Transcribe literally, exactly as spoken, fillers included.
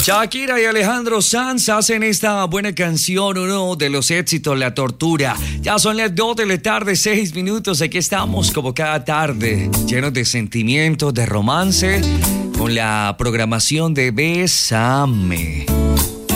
Shakira y Alejandro Sanz hacen esta buena canción, uno de los éxitos, La Tortura. Ya son las dos de la tarde, seis minutos. Aquí estamos como cada tarde, llenos de sentimientos, de romance, con la programación de Bésame.